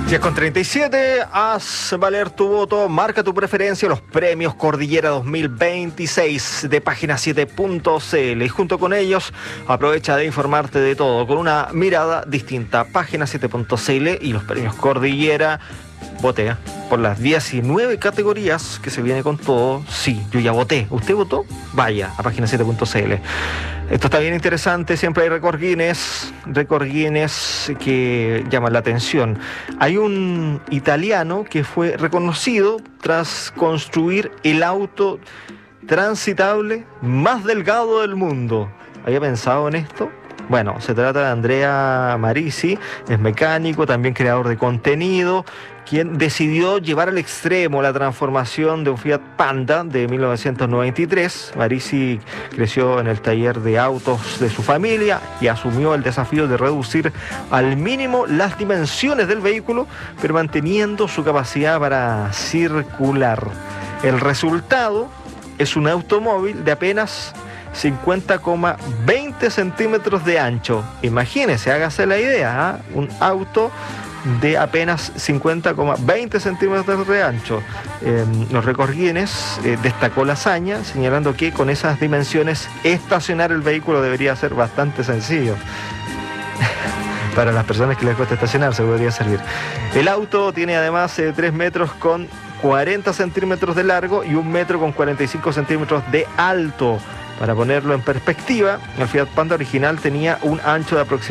10:37, haz valer tu voto, marca tu preferencia, los premios Cordillera 2026 de Página7.cl y junto con ellos aprovecha de informarte de todo con una mirada distinta. Página7.cl y los premios Cordillera. Voté por las 19 categorías que se viene con todo. Sí, yo ya voté. ¿Usted votó? Vaya a Página7.cl. Esto está bien interesante. Siempre hay récord Guinness que llaman la atención. Hay un italiano que fue reconocido tras construir el auto transitable más delgado del mundo. ¿Había pensado en esto? Bueno, se trata de Andrea Marisi, es mecánico, también creador de contenido, quien decidió llevar al extremo la transformación de un Fiat Panda de 1993. Marisi creció en el taller de autos de su familia y asumió el desafío de reducir al mínimo las dimensiones del vehículo, pero manteniendo su capacidad para circular. El resultado es un automóvil de apenas 50,20 centímetros de ancho. Imagínese, hágase la idea, ¿eh? Un auto de apenas 50,20 centímetros de ancho. Los récords Guinness destacó la hazaña, señalando que con esas dimensiones estacionar el vehículo debería ser bastante sencillo. Para las personas que les cuesta estacionar, se podría servir. El auto tiene además 3 metros con 40 centímetros de largo y 1 metro con 45 centímetros de alto. Para ponerlo en perspectiva, el Fiat Panda original tenía un ancho de aproximadamente